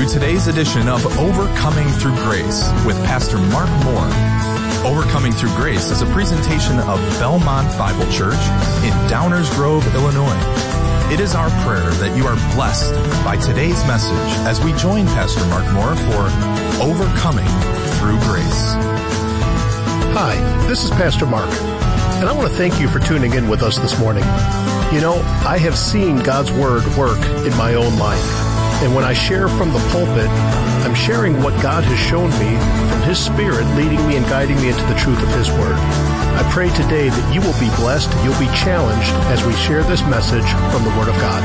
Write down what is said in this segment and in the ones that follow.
to today's edition of Overcoming Through Grace with Pastor Mark Moore. Overcoming Through Grace is a presentation of Belmont Bible Church in Downers Grove, Illinois. It is our prayer that you are blessed by today's message as we join Pastor Mark Moore for Overcoming Through Grace. Hi, this is Pastor Mark, and I want to thank you for tuning in with us this morning. You know, I have seen God's Word work in my own life. And when I share from the pulpit, I'm sharing what God has shown me from His Spirit, leading me and guiding me into the truth of His Word. I pray today that you will be blessed, you'll be challenged as we share this message from the Word of God.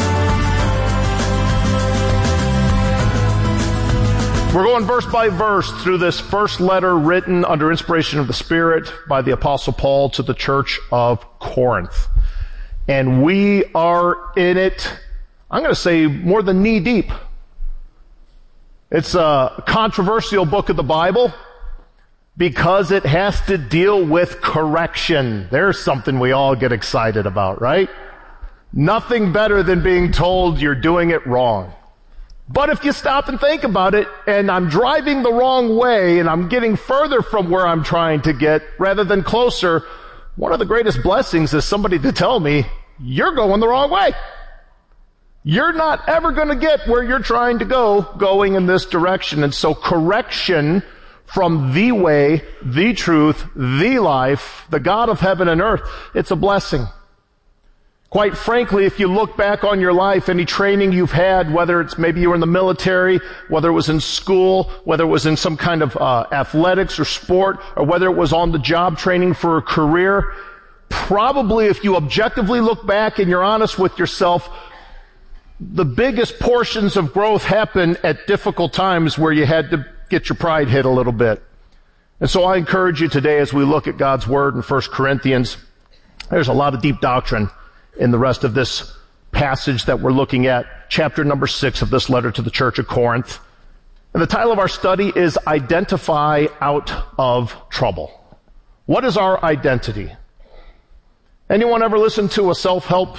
We're going verse by verse through this first letter written under inspiration of the Spirit by the Apostle Paul to the church of Corinth. And we are in it, I'm going to say, more than knee deep. It's a controversial book of the Bible because it has to deal with correction. There's something we all get excited about, right? Nothing better than being told you're doing it wrong. But if you stop and think about it, and I'm driving the wrong way, and I'm getting further from where I'm trying to get rather than closer, one of the greatest blessings is somebody to tell me, you're going the wrong way. You're not ever going to get where you're trying to go, going in this direction. And so correction from the way, the truth, the life, the God of heaven and earth, it's a blessing. Quite frankly, if you look back on your life, any training you've had, whether it's maybe you were in the military, whether it was in school, whether it was in some kind of athletics or sport, or whether it was on the job training for a career, probably if you objectively look back and you're honest with yourself, the biggest portions of growth happen at difficult times where you had to get your pride hit a little bit. And so I encourage you today as we look at God's Word in 1 Corinthians, there's a lot of deep doctrine in the rest of this passage that we're looking at, chapter number 6 of this letter to the church of Corinth. And the title of our study is Identify Out of Trouble. What is our identity? Anyone ever listened to a self-help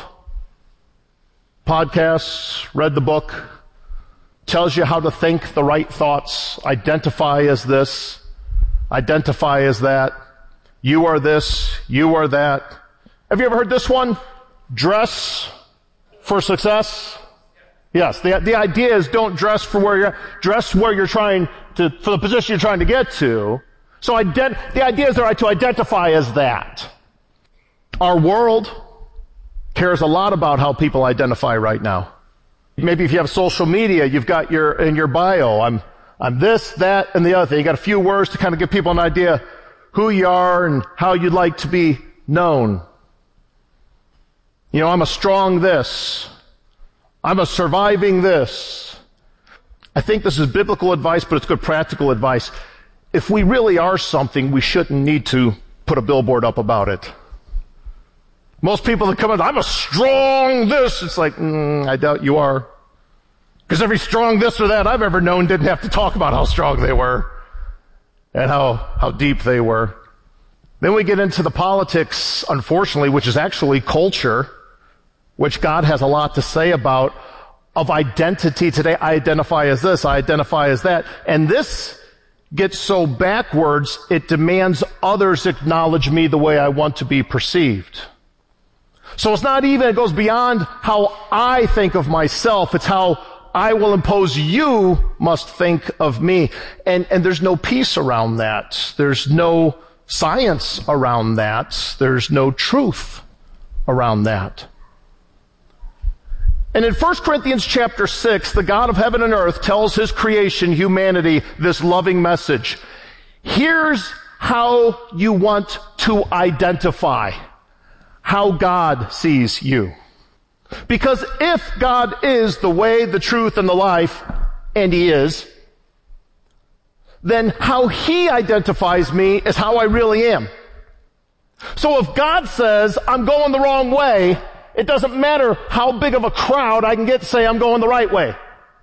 podcast, read the book, tells you how to think the right thoughts, identify as this, identify as that, you are this, you are that. Have you ever heard this one? Dress for success? Yes, the idea is don't dress for where you're, dress where you're trying to, for the position you're trying to get to. So the idea is to identify as that. Our world cares a lot about how people identify right now. Maybe if you have social media, you've got in your bio, I'm this, that, and the other thing. You got a few words to kind of give people an idea who you are and how you'd like to be known. You know, I'm a strong this. I'm a surviving this. I think this is biblical advice, but it's good practical advice. If we really are something, we shouldn't need to put a billboard up about it. Most people that come in, I'm a strong this. It's like, I doubt you are. Because every strong this or that I've ever known didn't have to talk about how strong they were and how deep they were. Then we get into the politics, unfortunately, which is actually culture, which God has a lot to say about, of identity today. I identify as this, I identify as that. And this gets so backwards, it demands others acknowledge me the way I want to be perceived. So it's not even, it goes beyond how I think of myself. It's how I will impose you must think of me. And there's no peace around that. There's no science around that. There's no truth around that. And in 1 Corinthians chapter 6, the God of heaven and earth tells His creation, humanity, this loving message. Here's how you want to identify how God sees you. Because if God is the way, the truth, and the life, and He is, then how He identifies me is how I really am. So if God says, I'm going the wrong way, it doesn't matter how big of a crowd I can get to say I'm going the right way.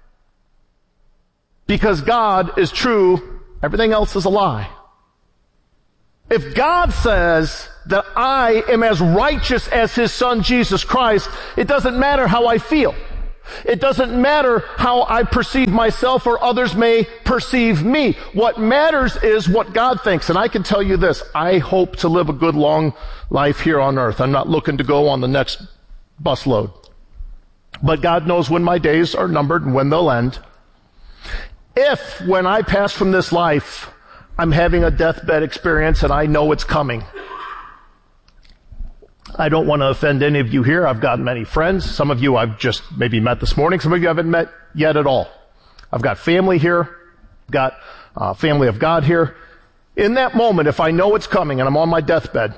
Because God is true, everything else is a lie. If God says that I am as righteous as His Son Jesus Christ, it doesn't matter how I feel. It doesn't matter how I perceive myself or others may perceive me. What matters is what God thinks. And I can tell you this, I hope to live a good long life here on earth. I'm not looking to go on the next busload. But God knows when my days are numbered and when they'll end. If, when I pass from this life, I'm having a deathbed experience and I know it's coming, I don't want to offend any of you here. I've got many friends. Some of you I've just maybe met this morning. Some of you I haven't met yet at all. I've got family here. Got family of God here. In that moment, if I know it's coming and I'm on my deathbed,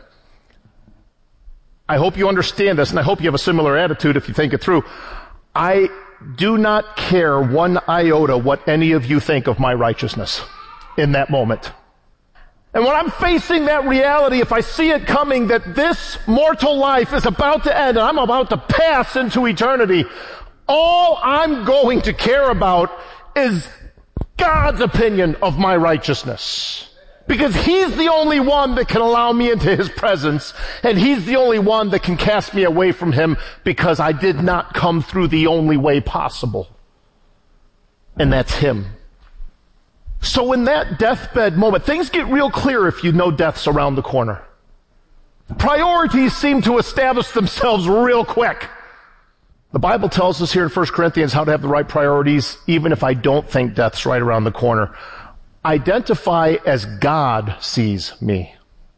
I hope you understand this, and I hope you have a similar attitude if you think it through. I do not care one iota what any of you think of my righteousness in that moment. And when I'm facing that reality, if I see it coming, that this mortal life is about to end and I'm about to pass into eternity, all I'm going to care about is God's opinion of my righteousness. Because He's the only one that can allow me into His presence, and He's the only one that can cast me away from Him because I did not come through the only way possible. And that's Him. So in that deathbed moment, things get real clear if you know death's around the corner. Priorities seem to establish themselves real quick. The Bible tells us here in 1 Corinthians how to have the right priorities, even if I don't think death's right around the corner. Identify as God sees me.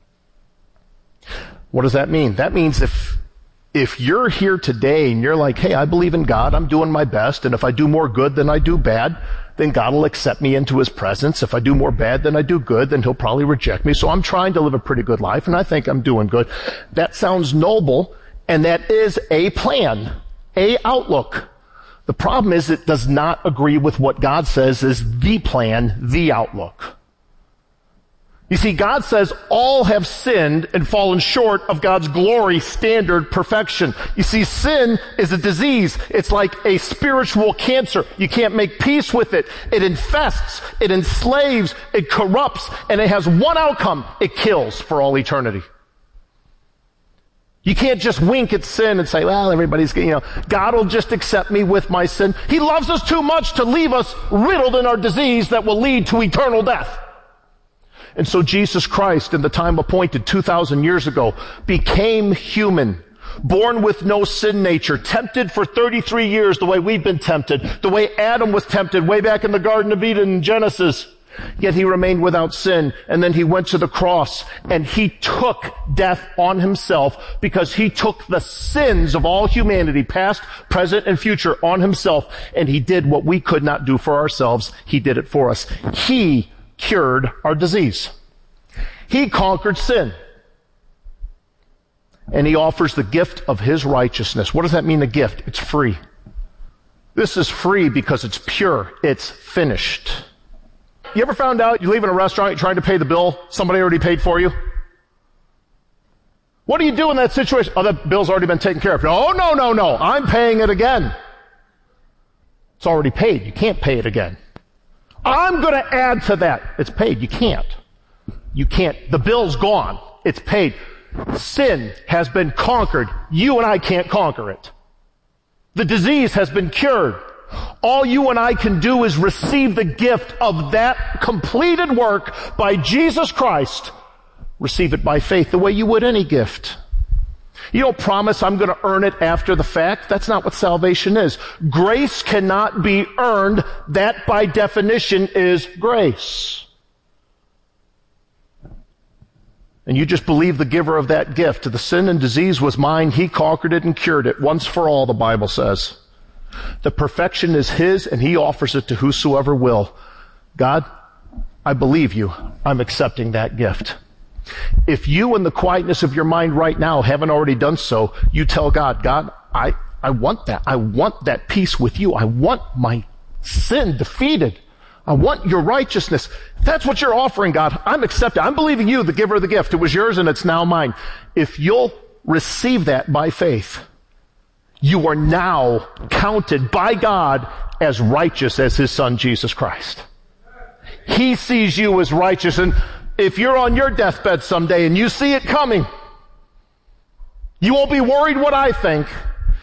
What does that mean? That means if you're here today and you're like, hey, I believe in God, I'm doing my best, and if I do more good than I do bad, then God will accept me into His presence. If I do more bad than I do good, then He'll probably reject me. So I'm trying to live a pretty good life, and I think I'm doing good. That sounds noble, and that is a plan, a outlook. The problem is it does not agree with what God says is the plan, the outlook. You see, God says all have sinned and fallen short of God's glory, standard, perfection. You see, sin is a disease. It's like a spiritual cancer. You can't make peace with it. It infests, it enslaves, it corrupts, and it has one outcome. It kills for all eternity. You can't just wink at sin and say, well, everybody's, God will just accept me with my sin. He loves us too much to leave us riddled in our disease that will lead to eternal death. And so Jesus Christ, in the time appointed 2,000 years ago, became human, born with no sin nature, tempted for 33 years the way we've been tempted, the way Adam was tempted way back in the Garden of Eden in Genesis. Yet He remained without sin, and then He went to the cross, and He took death on Himself because He took the sins of all humanity, past, present, and future, on Himself, and He did what we could not do for ourselves. He did it for us. He cured our disease. He conquered sin. And He offers the gift of His righteousness. What does that mean, a gift? It's free. This is free because it's pure. It's finished. You ever found out you leave in a restaurant, you're trying to pay the bill, somebody already paid for you? What do you do in that situation? Oh, that bill's already been taken care of. Oh, no, I'm paying it again. It's already paid. You can't pay it again. I'm going to add to that. It's paid. You can't. You can't. The bill's gone. It's paid. Sin has been conquered. You and I can't conquer it. The disease has been cured. All you and I can do is receive the gift of that completed work by Jesus Christ. Receive it by faith the way you would any gift. You don't promise I'm going to earn it after the fact. That's not what salvation is. Grace cannot be earned. That by definition is grace. And you just believe the giver of that gift. The sin and disease was mine. He conquered it and cured it once for all, the Bible says. The perfection is His, and He offers it to whosoever will. God, I believe You. I'm accepting that gift. If you, in the quietness of your mind right now, haven't already done so, you tell God, God, I want that. I want that peace with You. I want my sin defeated. I want Your righteousness. If that's what you're offering, God, I'm accepting. I'm believing You, the giver of the gift. It was yours and it's now mine. If you'll receive that by faith, you are now counted by God as righteous as His Son, Jesus Christ. He sees you as righteous, and if you're on your deathbed someday and you see it coming, you won't be worried what I think.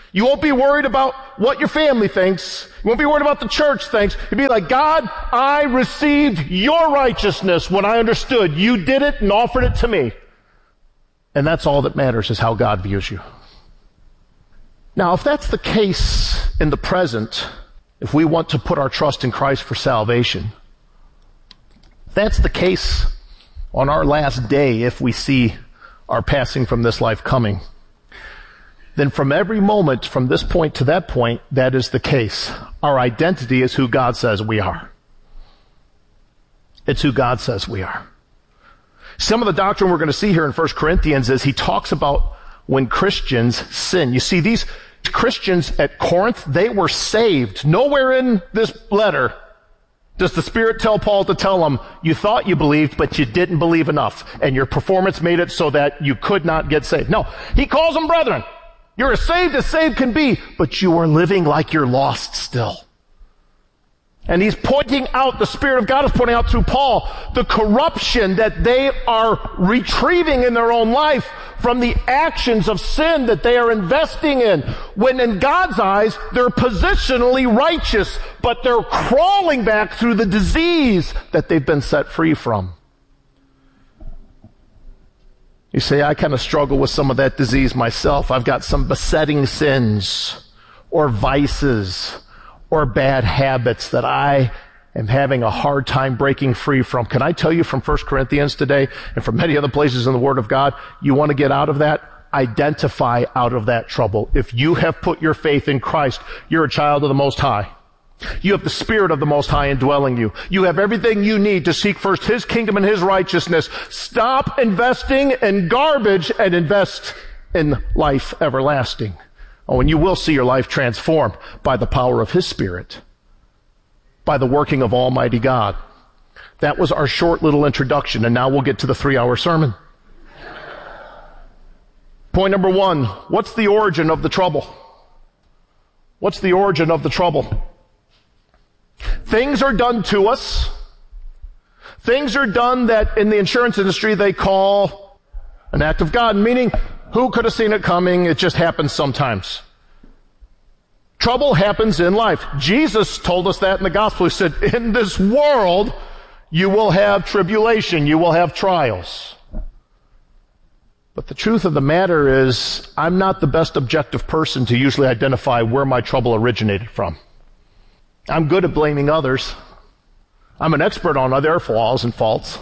You won't be worried about what your family thinks. You won't be worried about the church thinks. You'll be like, God, I received your righteousness when I understood you did it and offered it to me. And that's all that matters, is how God views you. Now, if that's the case in the present, if we want to put our trust in Christ for salvation, if that's the case on our last day, if we see our passing from this life coming, then from every moment from this point to that point, that is the case. Our identity is who God says we are. It's who God says we are. Some of the doctrine we're going to see here in 1 Corinthians is he talks about when Christians sin. You see, these Christians at Corinth, they were saved. Nowhere in this letter does the Spirit tell Paul to tell them, you thought you believed, but you didn't believe enough, and your performance made it so that you could not get saved. No, he calls them brethren. You're as saved can be, but you are living like you're lost still. And he's pointing out, the Spirit of God is pointing out through Paul, the corruption that they are retrieving in their own life from the actions of sin that they are investing in. When in God's eyes, they're positionally righteous, but they're crawling back through the disease that they've been set free from. You say, I kind of struggle with some of that disease myself. I've got some besetting sins or vices or bad habits that I am having a hard time breaking free from. Can I tell you from 1 Corinthians today and from many other places in the Word of God, you want to get out of that? Identify out of that trouble. If you have put your faith in Christ, you're a child of the Most High. You have the Spirit of the Most High indwelling you. You have everything you need to seek first His kingdom and His righteousness. Stop investing in garbage and invest in life everlasting. Oh, and you will see your life transformed by the power of His Spirit, by the working of Almighty God. That was our short little introduction, and now we'll get to the 3-hour sermon. Point number 1, what's the origin of the trouble? What's the origin of the trouble? Things are done to us. Things are done that in the insurance industry they call an act of God, meaning who could have seen it coming? It just happens sometimes. Trouble happens in life. Jesus told us that in the gospel. He said, in this world, you will have tribulation, you will have trials. But the truth of the matter is, I'm not the best objective person to usually identify where my trouble originated from. I'm good at blaming others. I'm an expert on their flaws and faults.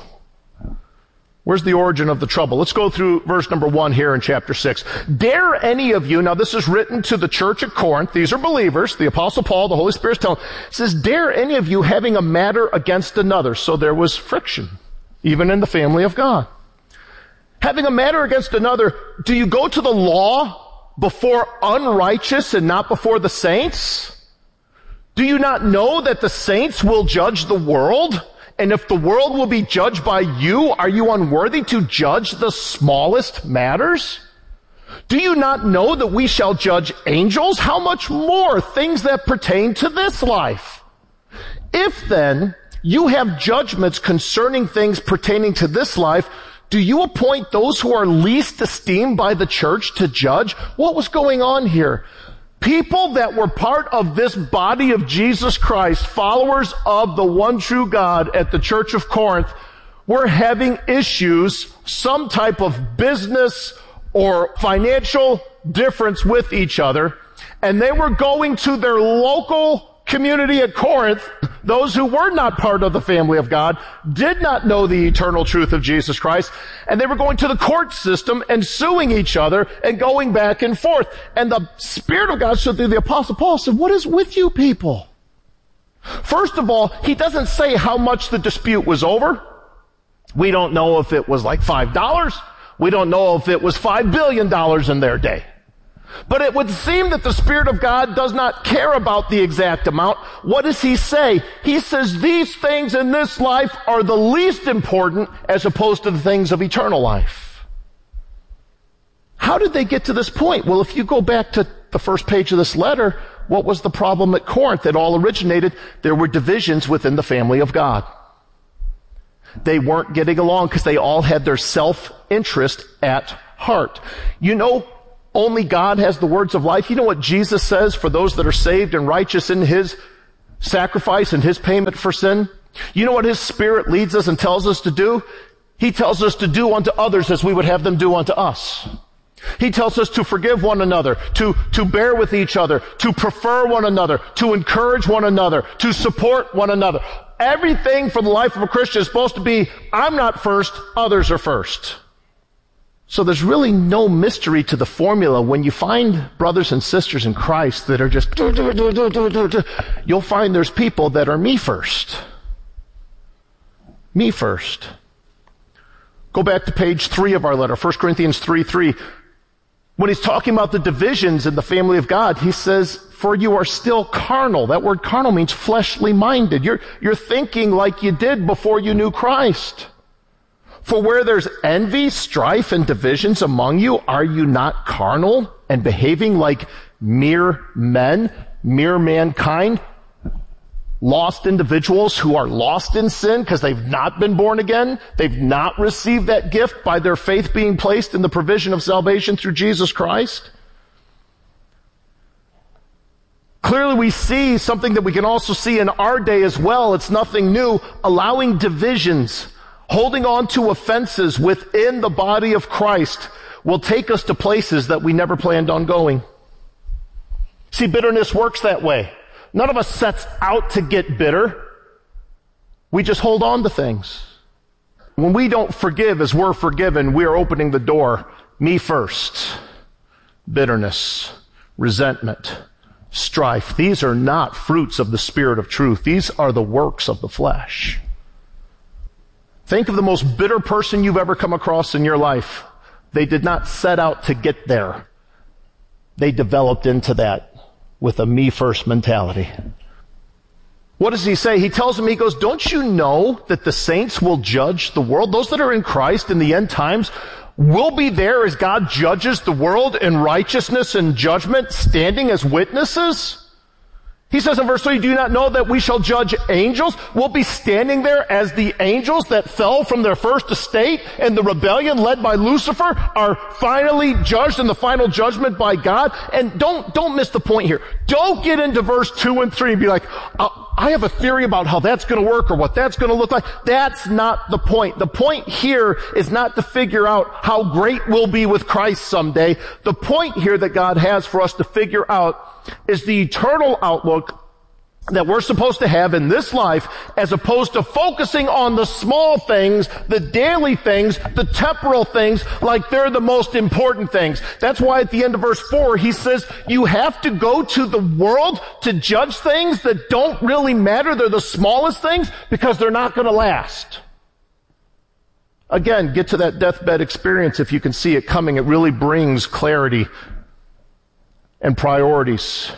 Where's the origin of the trouble? Let's go through verse number 1 here in chapter 6. Dare any of you, now this is written to the church at Corinth, these are believers, the Apostle Paul, the Holy Spirit's telling, it says, dare any of you having a matter against another. So there was friction, even in the family of God. Having a matter against another, do you go to the law before unrighteous and not before the saints? Do you not know that the saints will judge the world? And if the world will be judged by you, are you unworthy to judge the smallest matters? Do you not know that we shall judge angels? How much more things that pertain to this life? If then you have judgments concerning things pertaining to this life, do you appoint those who are least esteemed by the church to judge? What was going on here? People that were part of this body of Jesus Christ, followers of the one true God at the church of Corinth, were having issues, some type of business or financial difference with each other, and they were going to their local community at Corinth, those who were not part of the family of God, did not know the eternal truth of Jesus Christ, and they were going to the court system and suing each other and going back and forth. And the Spirit of God said through the Apostle Paul, said, what is with you people? First of all, he doesn't say how much the dispute was over. We don't know if it was like $5. We don't know if it was $5 billion in their day. But it would seem that the Spirit of God does not care about the exact amount. What does he say? He says these things in this life are the least important as opposed to the things of eternal life. How did they get to this point? Well, if you go back to the first page of this letter, what was the problem at Corinth? It all originated. There were divisions within the family of God. They weren't getting along because they all had their self-interest at heart. You know, only God has the words of life. You know what Jesus says for those that are saved and righteous in His sacrifice and His payment for sin? You know what His Spirit leads us and tells us to do? He tells us to do unto others as we would have them do unto us. He tells us to forgive one another, to bear with each other, to prefer one another, to encourage one another, to support one another. Everything for the life of a Christian is supposed to be, I'm not first, others are first. So there's really no mystery to the formula. When you find brothers and sisters in Christ that are just, you'll find there's people that are me first. Me first. Go back to page 3 of our letter, 1 Corinthians 3:3. When he's talking about the divisions in the family of God, he says, for you are still carnal. That word carnal means fleshly minded. You're thinking like you did before you knew Christ. For where there's envy, strife, and divisions among you, are you not carnal and behaving like mere men, mere mankind? Lost individuals who are lost in sin because they've not been born again. They've not received that gift by their faith being placed in the provision of salvation through Jesus Christ. Clearly we see something that we can also see in our day as well. It's nothing new. Allowing divisions, holding on to offenses within the body of Christ will take us to places that we never planned on going. See, bitterness works that way. None of us sets out to get bitter. We just hold on to things. When we don't forgive as we're forgiven, we are opening the door. Me first. Bitterness, resentment, strife. These are not fruits of the Spirit of truth. These are the works of the flesh. Think of the most bitter person you've ever come across in your life. They did not set out to get there. They developed into that with a me first mentality. What does he say? He tells them, he goes, don't you know that the saints will judge the world? Those that are in Christ in the end times will be there as God judges the world in righteousness and judgment, standing as witnesses. He says in verse 3, do you not know that we shall judge angels? We'll be standing there as the angels that fell from their first estate and the rebellion led by Lucifer are finally judged in the final judgment by God. And don't miss the point here. Don't get into verse 2 and 3 and be like, I have a theory about how that's going to work or what that's going to look like. That's not the point. The point here is not to figure out how great we'll be with Christ someday. The point here that God has for us to figure out is the eternal outlook that we're supposed to have in this life, as opposed to focusing on the small things, the daily things, the temporal things, like they're the most important things. That's why at the end of verse 4, he says, you have to go to the world to judge things that don't really matter. They're the smallest things because they're not going to last. Again, get to that deathbed experience if you can see it coming. It really brings clarity and priorities.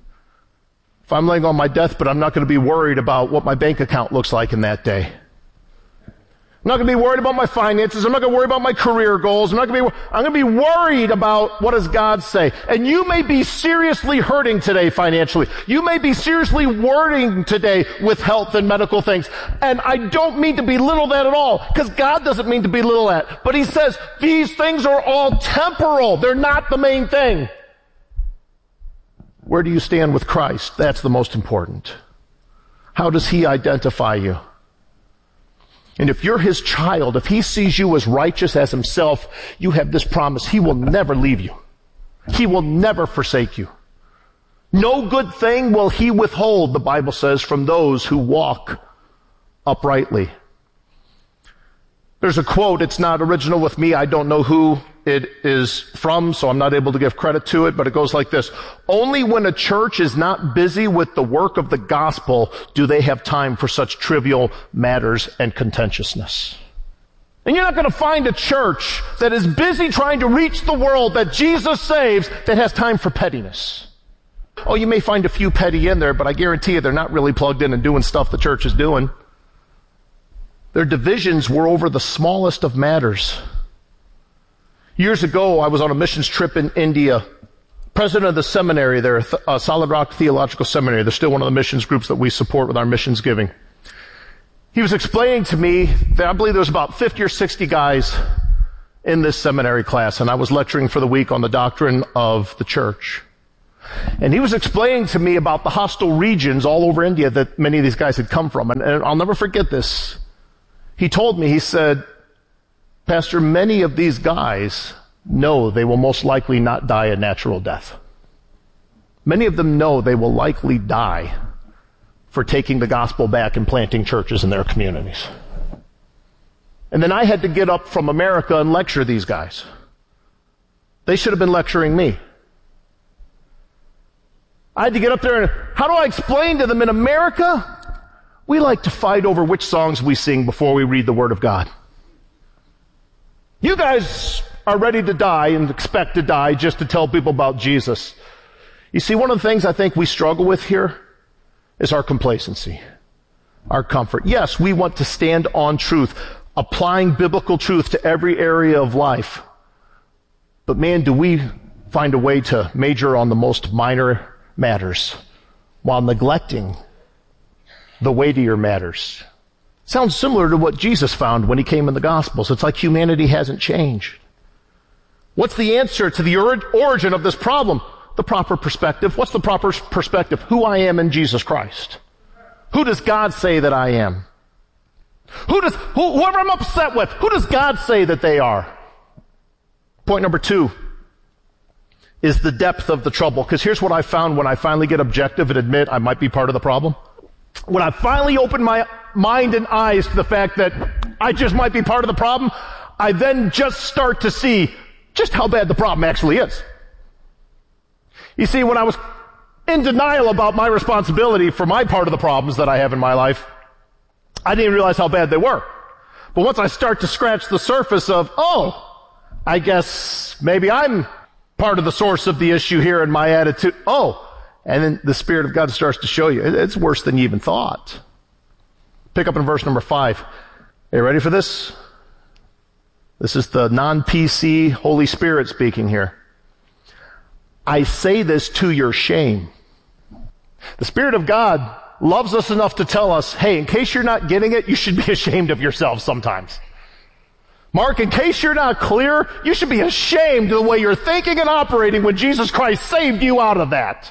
If I'm laying on my deathbed, I'm not going to be worried about what my bank account looks like in that day. I'm not going to be worried about my finances. I'm not going to worry about my career goals. I'm going to be worried about what does God say. And you may be seriously hurting today financially. You may be seriously worrying today with health and medical things. And I don't mean to belittle that at all, because God doesn't mean to belittle that. But He says these things are all temporal. They're not the main thing. Where do you stand with Christ? That's the most important. How does He identify you? And if you're His child, if He sees you as righteous as Himself, you have this promise. He will never leave you. He will never forsake you. No good thing will He withhold, the Bible says, from those who walk uprightly. There's a quote, it's not original with me, I don't know who it is from, so I'm not able to give credit to it, but it goes like this. Only when a church is not busy with the work of the gospel do they have time for such trivial matters and contentiousness. And you're not going to find a church that is busy trying to reach the world that Jesus saves that has time for pettiness. Oh, you may find a few petty in there, but I guarantee you they're not really plugged in and doing stuff the church is doing. Their divisions were over the smallest of matters. Years ago, I was on a missions trip in India. President of the seminary there, Solid Rock Theological Seminary, they're still one of the missions groups that we support with our missions giving. He was explaining to me that I believe there was about 50 or 60 guys in this seminary class, and I was lecturing for the week on the doctrine of the church. And he was explaining to me about the hostile regions all over India that many of these guys had come from. And I'll never forget this. He told me, he said, Pastor, many of these guys know they will most likely not die a natural death. Many of them know they will likely die for taking the gospel back and planting churches in their communities. And then I had to get up from America and lecture these guys. They should have been lecturing me. I had to get up there and, how do I explain to them in America? We like to fight over which songs we sing before we read the Word of God. You guys are ready to die and expect to die just to tell people about Jesus. You see, one of the things I think we struggle with here is our complacency, our comfort. Yes, we want to stand on truth, applying biblical truth to every area of life. But man, do we find a way to major on the most minor matters while neglecting the weightier matters. Sounds similar to what Jesus found when he came in the Gospels. It's like humanity hasn't changed. What's the answer to the origin of this problem? The proper perspective. What's the proper perspective? Who I am in Jesus Christ. Who does God say that I am? Whoever I'm upset with, who does God say that they are? Point number 2 is the depth of the trouble. Because here's what I found when I finally get objective and admit I might be part of the problem. When I finally open my mind and eyes to the fact that I just might be part of the problem, I then just start to see just how bad the problem actually is. You see, when I was in denial about my responsibility for my part of the problems that I have in my life, I didn't realize how bad they were. But once I start to scratch the surface of, I guess maybe I'm part of the source of the issue here in my attitude. And then the Spirit of God starts to show you. It's worse than you even thought. Pick up in verse number 5. Are you ready for this? This is the non-PC Holy Spirit speaking here. I say this to your shame. The Spirit of God loves us enough to tell us, hey, in case you're not getting it, you should be ashamed of yourself sometimes. Mark, in case you're not clear, you should be ashamed of the way you're thinking and operating when Jesus Christ saved you out of that.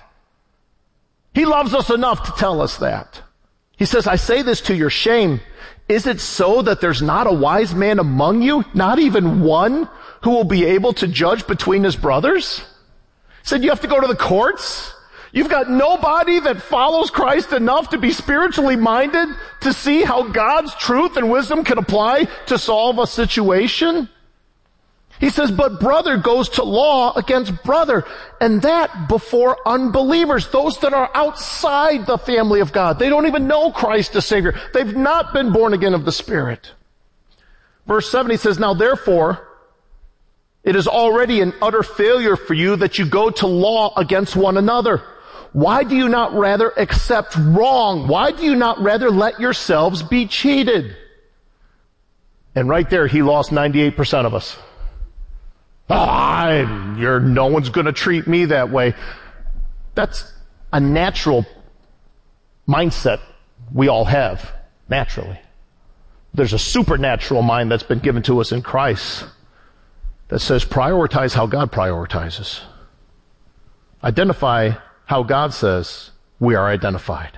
He loves us enough to tell us that. He says, I say this to your shame. Is it so that there's not a wise man among you, not even one, who will be able to judge between his brothers? He said, you have to go to the courts? You've got nobody that follows Christ enough to be spiritually minded to see how God's truth and wisdom can apply to solve a situation? He says, but brother goes to law against brother, and that before unbelievers, those that are outside the family of God. They don't even know Christ as Savior. They've not been born again of the Spirit. Verse 7, he says, now therefore, it is already an utter failure for you that you go to law against one another. Why do you not rather accept wrong? Why do you not rather let yourselves be cheated? And right there, he lost 98% of us. No one's going to treat me that way. That's a natural mindset we all have, naturally. There's a supernatural mind that's been given to us in Christ that says prioritize how God prioritizes. Identify how God says we are identified.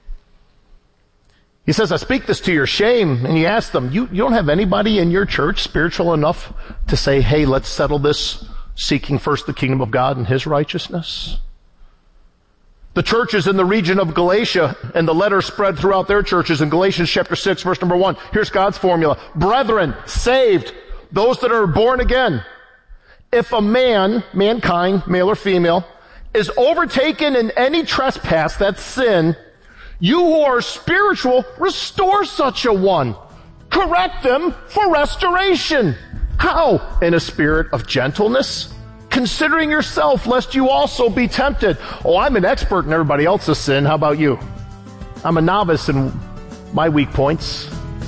He says, I speak this to your shame. And you ask them, you don't have anybody in your church spiritual enough to say, hey, let's settle this seeking first the kingdom of God and his righteousness? The churches in the region of Galatia, and the letter spread throughout their churches in Galatians chapter 6, verse number 1. Here's God's formula. Brethren, saved, those that are born again. If a man, mankind, male or female, is overtaken in any trespass, that's sin, you who are spiritual, restore such a one. Correct them for restoration. How? In a spirit of gentleness, considering yourself, lest you also be tempted. I'm an expert in everybody else's sin. How about you? I'm a novice in my weak points.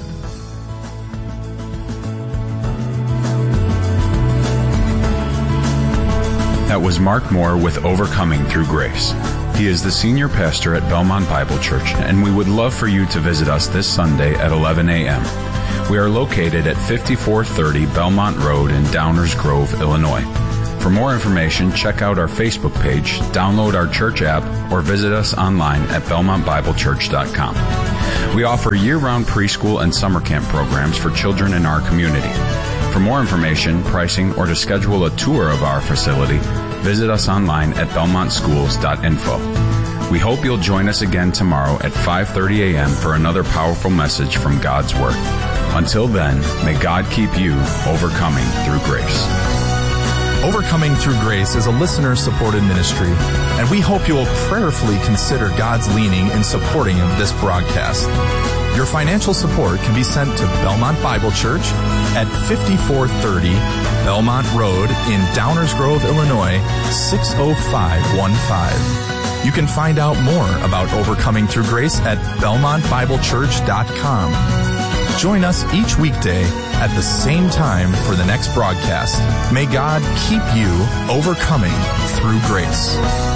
That was Mark Moore with Overcoming Through Grace. He is the senior pastor at Belmont Bible Church, and we would love for you to visit us this Sunday at 11 a.m. We are located at 5430 Belmont Road in Downers Grove, Illinois. For more information, check out our Facebook page, download our church app, or visit us online at belmontbiblechurch.com. We offer year-round preschool and summer camp programs for children in our community. For more information, pricing, or to schedule a tour of our facility, visit us online at belmontschools.info. We hope you'll join us again tomorrow at 5:30 a.m. for another powerful message from God's Word. Until then, may God keep you overcoming through grace. Overcoming Through Grace is a listener-supported ministry, and we hope you will prayerfully consider God's leading in supporting of this broadcast. Your financial support can be sent to Belmont Bible Church at 5430 Belmont Road in Downers Grove, Illinois, 60515. You can find out more about Overcoming Through Grace at belmontbiblechurch.com. Join us each weekday at the same time for the next broadcast. May God keep you overcoming through grace.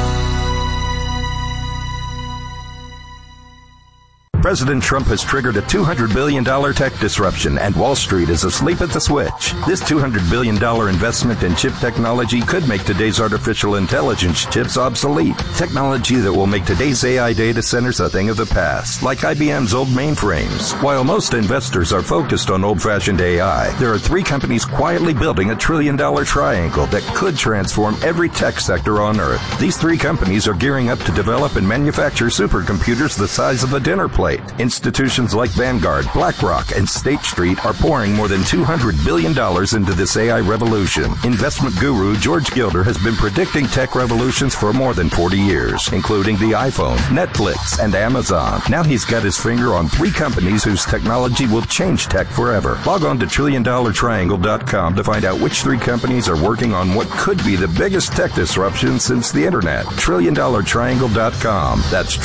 President Trump has triggered a $200 billion tech disruption, and Wall Street is asleep at the switch. This $200 billion investment in chip technology could make today's artificial intelligence chips obsolete. Technology that will make today's AI data centers a thing of the past, like IBM's old mainframes. While most investors are focused on old-fashioned AI, there are three companies quietly building a $1 trillion triangle that could transform every tech sector on Earth. These three companies are gearing up to develop and manufacture supercomputers the size of a dinner plate. Institutions like Vanguard, BlackRock, and State Street are pouring more than $200 billion into this AI revolution. Investment guru George Gilder has been predicting tech revolutions for more than 40 years, including the iPhone, Netflix, and Amazon. Now he's got his finger on three companies whose technology will change tech forever. Log on to TrillionDollarTriangle.com to find out which three companies are working on what could be the biggest tech disruption since the internet. TrillionDollarTriangle.com. That's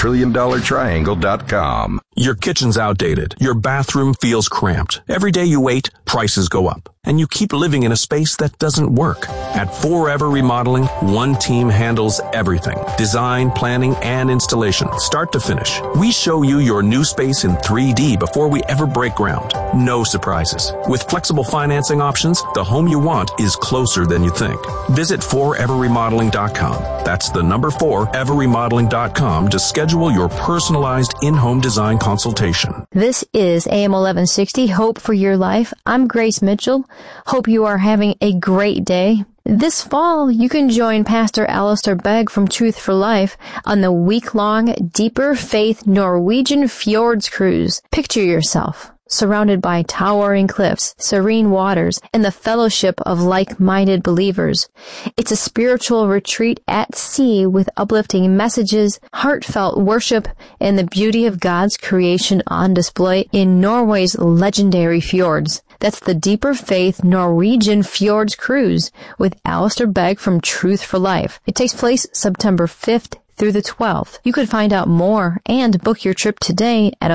TrillionDollarTriangle.com. Your kitchen's outdated. Your bathroom feels cramped. Every day you wait, prices go up. And you keep living in a space that doesn't work. At Forever Remodeling, one team handles everything. Design, planning, and installation, start to finish. We show you your new space in 3D before we ever break ground. No surprises. With flexible financing options, the home you want is closer than you think. Visit foreverremodeling.com. That's the number 4everremodeling.com to schedule your personalized in-home design consultation. This is AM 1160, Hope for Your Life. I'm Grace Mitchell. Hope you are having a great day. This fall, you can join Pastor Alistair Begg from Truth for Life on the week-long Deeper Faith Norwegian Fjords Cruise. Picture yourself surrounded by towering cliffs, serene waters, and the fellowship of like-minded believers. It's a spiritual retreat at sea with uplifting messages, heartfelt worship, and the beauty of God's creation on display in Norway's legendary fjords. That's the Deeper Faith Norwegian Fjords Cruise with Alistair Begg from Truth for Life. It takes place September 5th through the 12th. You could find out more and book your trip today at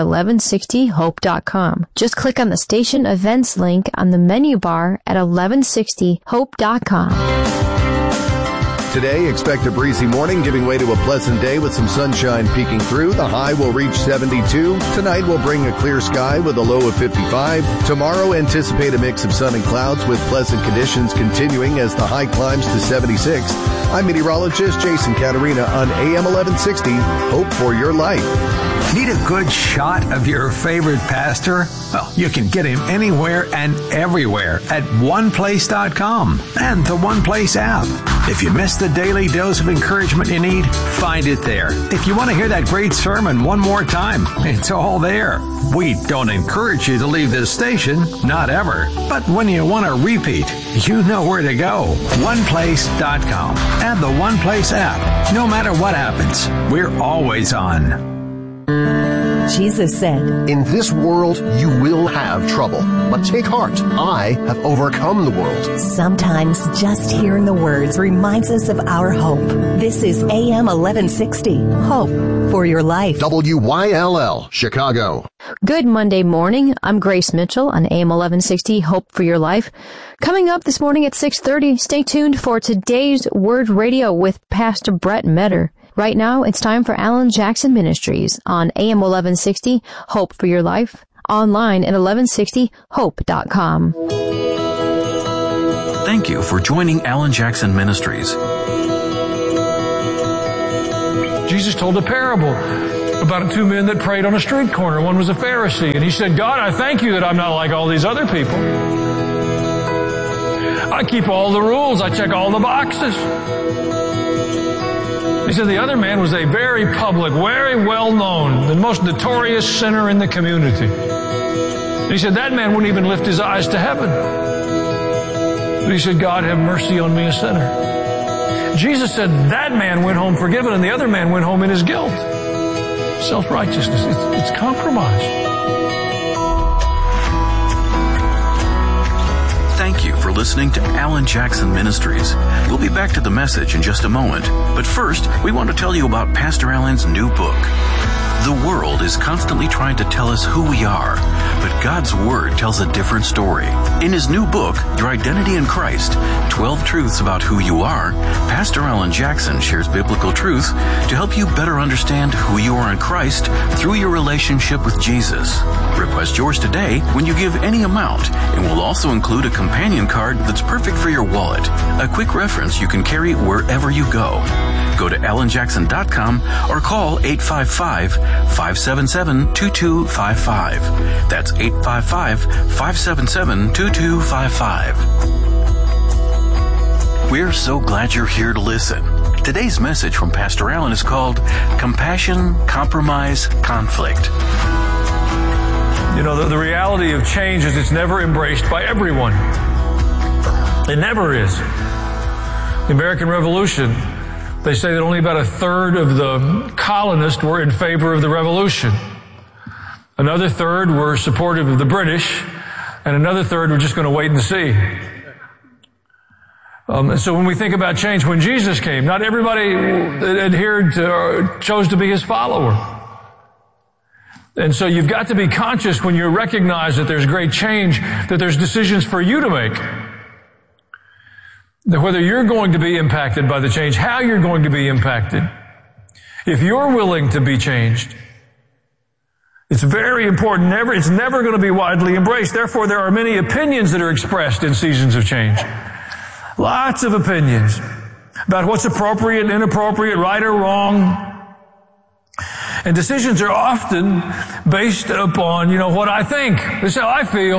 1160hope.com. Just click on the station events link on the menu bar at 1160hope.com. Today, expect a breezy morning giving way to a pleasant day with some sunshine peeking through. The high will reach 72. Tonight will bring a clear sky with a low of 55. Tomorrow, anticipate a mix of sun and clouds with pleasant conditions continuing as the high climbs to 76. I'm meteorologist Jason Caterina on AM 1160, Hope for Your Life. Need a good shot of your favorite pastor? Well, you can get him anywhere and everywhere at OnePlace.com and the OnePlace app. If you missed the daily dose of encouragement you need, find it there. If you want to hear that great sermon one more time, it's all there. We don't encourage you to leave this station, not ever. But when you want to repeat, you know where to go. OnePlace.com and the OnePlace app. No matter what happens, we're always on. Jesus said, "In this world you will have trouble, but take heart. I have overcome the world." Sometimes just hearing the words reminds us of our hope. This is AM 1160, Hope for Your Life. WYLL, Chicago. Good Monday morning. I'm Grace Mitchell on AM 1160, Hope for Your Life. Coming up this morning at 6:30, stay tuned for today's Word Radio with Pastor Brett Metter. Right now, it's time for Alan Jackson Ministries on AM 1160, Hope for Your Life. online at 1160hope.com. Thank you for joining Alan Jackson Ministries. Jesus told a parable about two men that prayed on a street corner. One was a Pharisee, and he said, God, I thank you that I'm not like all these other people. I keep all the rules. I check all the boxes. He said the other man was a very public, very well-known, the most notorious sinner in the community. And he said that man wouldn't even lift his eyes to heaven. But he said, God, have mercy on me, a sinner. Jesus said that man went home forgiven and the other man went home in his guilt. Self-righteousness. It's compromise. Thank you for listening to Alan Jackson Ministries. We'll be back to the message in just a moment. But first, we want to tell you about Pastor Alan's new book. The world is constantly trying to tell us who we are, but God's Word tells a different story. In his new book, Your Identity in Christ, 12 Truths About Who You Are, Pastor Alan Jackson shares biblical truth to help you better understand who you are in Christ through your relationship with Jesus. Request yours today when you give any amount, and we'll also include a companion card that's perfect for your wallet, a quick reference you can carry wherever you go. Go to alanjackson.com or call 855-577-2255. That's 855-577-2255. We're so glad you're here to listen. Today's message from Pastor Alan is called Compassion, Compromise, Conflict. You know, the reality of change is it's never embraced by everyone. It never is. The American Revolution, they say that only about a third of the colonists were in favor of the revolution. Another third were supportive of the British, and another third were just going to wait and see. So when we think about change, when Jesus came, not everybody adhered to or chose to be his follower. And so you've got to be conscious when you recognize that there's great change, that there's decisions for you to make. That whether you're going to be impacted by the change, how you're going to be impacted, if you're willing to be changed. It's very important. It's never going to be widely embraced. Therefore, there are many opinions that are expressed in seasons of change. Lots of opinions about what's appropriate, inappropriate, right or wrong. And decisions are often based upon, what I think. This is how I feel.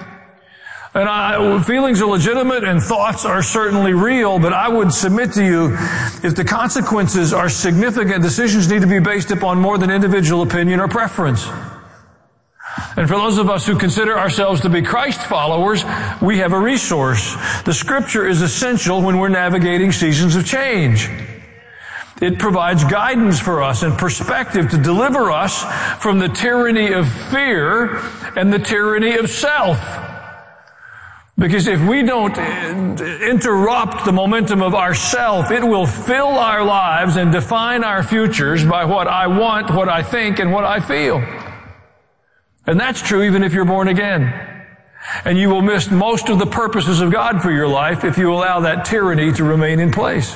And feelings are legitimate and thoughts are certainly real, but I would submit to you, if the consequences are significant, decisions need to be based upon more than individual opinion or preference. And for those of us who consider ourselves to be Christ followers, we have a resource. The Scripture is essential when we're navigating seasons of change. It provides guidance for us and perspective to deliver us from the tyranny of fear and the tyranny of self. Because if we don't interrupt the momentum of ourself, it will fill our lives and define our futures by what I want, what I think, and what I feel. And that's true even if you're born again. And you will miss most of the purposes of God for your life if you allow that tyranny to remain in place.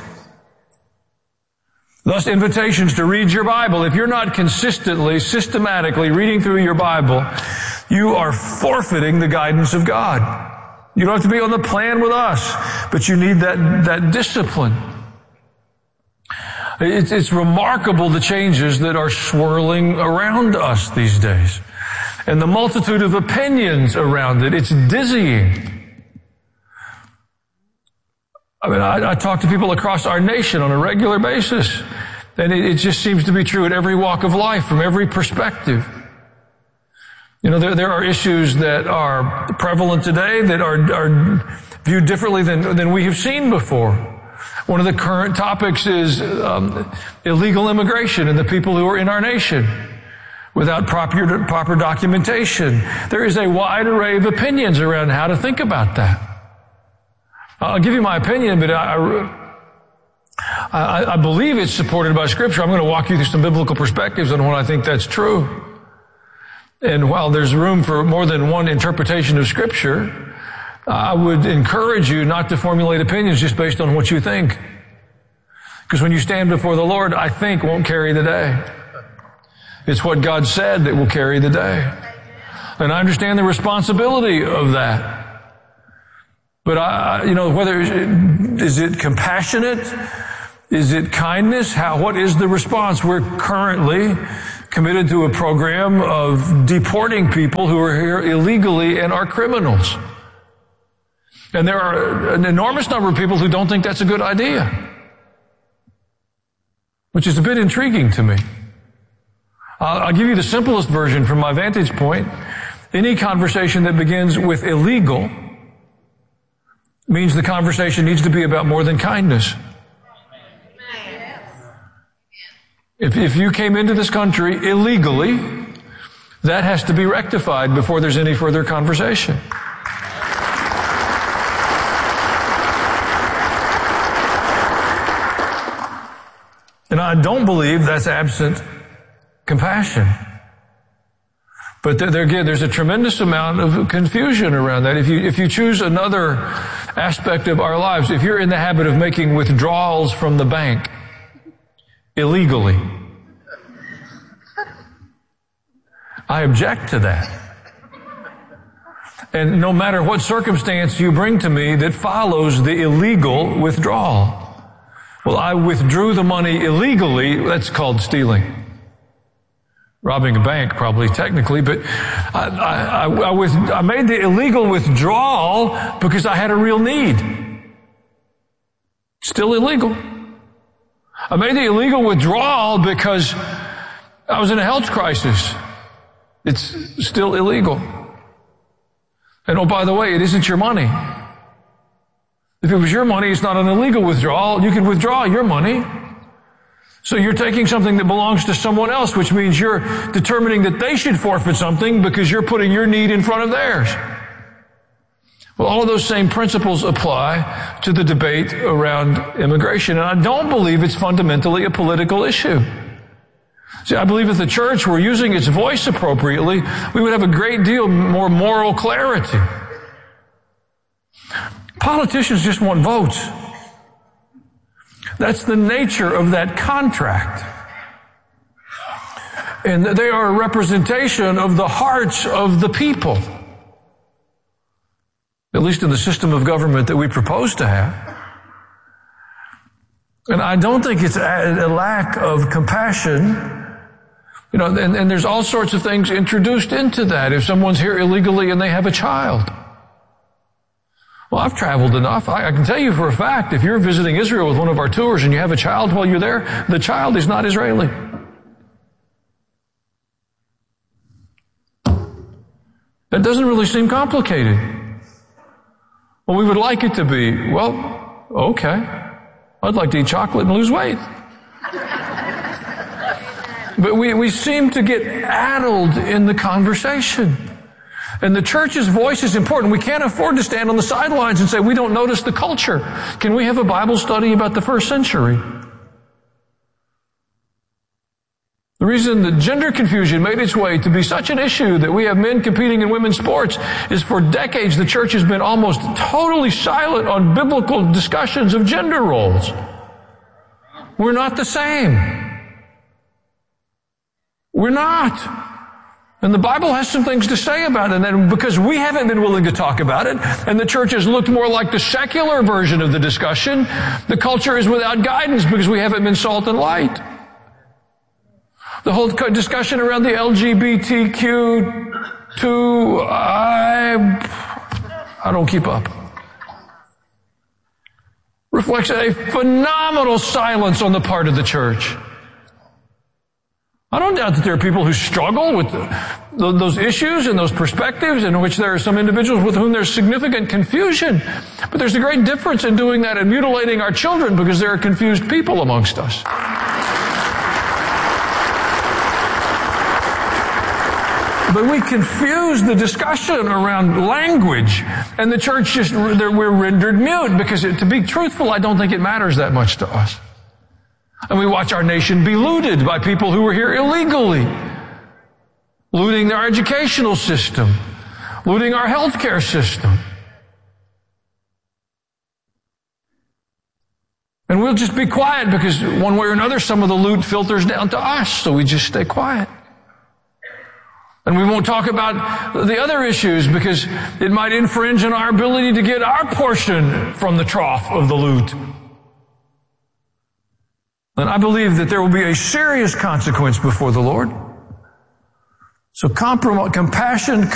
Thus, invitations to read your Bible. If you're not consistently, systematically reading through your Bible, you are forfeiting the guidance of God. You don't have to be on the plan with us, but you need that discipline. It's remarkable the changes that are swirling around us these days. And the multitude of opinions around it, it's dizzying. I talk to people across our nation on a regular basis, and it just seems to be true at every walk of life, from every perspective. There are issues that are prevalent today that are viewed differently than we have seen before. One of the current topics is illegal immigration and the people who are in our nation without proper documentation. There is a wide array of opinions around how to think about that. I'll give you my opinion, but I believe it's supported by Scripture. I'm going to walk you through some biblical perspectives on what I think that's true. And while there's room for more than one interpretation of Scripture, I would encourage you not to formulate opinions just based on what you think. Because when you stand before the Lord, I think won't carry the day. It's what God said that will carry the day. And I understand the responsibility of that. But whether is it compassionate? Is it kindness? What is the response? We're currently committed to a program of deporting people who are here illegally and are criminals. And there are an enormous number of people who don't think that's a good idea, which is a bit intriguing to me. I'll give you the simplest version from my vantage point. Any conversation that begins with illegal means the conversation needs to be about more than kindness. If you came into this country illegally, that has to be rectified before there's any further conversation. And I don't believe that's absent compassion. But there's a tremendous amount of confusion around that. If you choose another aspect of our lives, if you're in the habit of making withdrawals from the bank illegally, I object to that. And no matter what circumstance you bring to me that follows the illegal withdrawal, well, I withdrew the money illegally, that's called stealing. Robbing a bank, probably technically, but I made the illegal withdrawal because I had a real need. Still illegal. I made the illegal withdrawal because I was in a health crisis. It's still illegal. And oh, by the way, it isn't your money. If it was your money, it's not an illegal withdrawal. You can withdraw your money. So you're taking something that belongs to someone else, which means you're determining that they should forfeit something because you're putting your need in front of theirs. Well, all of those same principles apply to the debate around immigration, and I don't believe it's fundamentally a political issue. See, I believe if the church were using its voice appropriately, we would have a great deal more moral clarity. Politicians just want votes. That's the nature of that contract. And they are a representation of the hearts of the people. At least in the system of government that we propose to have. And I don't think it's a lack of compassion. And there's all sorts of things introduced into that. If someone's here illegally and they have a child. Well, I've traveled enough. I can tell you for a fact, if you're visiting Israel with one of our tours and you have a child while you're there, the child is not Israeli. That doesn't really seem complicated. Well, we would like it to be. Well, okay. I'd like to eat chocolate and lose weight. But we seem to get addled in the conversation. And the church's voice is important. We can't afford to stand on the sidelines and say we don't notice the culture. Can we have a Bible study about the first century? The reason that gender confusion made its way to be such an issue that we have men competing in women's sports is for decades the church has been almost totally silent on biblical discussions of gender roles. We're not the same. We're not. And the Bible has some things to say about it, and because we haven't been willing to talk about it, and the church has looked more like the secular version of the discussion, the culture is without guidance because we haven't been salt and light. The whole discussion around the LGBTQ2, I don't keep up. Reflects a phenomenal silence on the part of the church. I don't doubt that there are people who struggle with those issues and those perspectives in which there are some individuals with whom there's significant confusion. But there's a great difference in doing that and mutilating our children because there are confused people amongst us. But we confuse the discussion around language, and the church we're rendered mute because to be truthful, I don't think it matters that much to us. And we watch our nation be looted by people who are here illegally, looting our educational system, looting our healthcare system. And we'll just be quiet because one way or another some of the loot filters down to us, so we just stay quiet. And we won't talk about the other issues because it might infringe on our ability to get our portion from the trough of the loot. And I believe that there will be a serious consequence before the Lord. So compassion,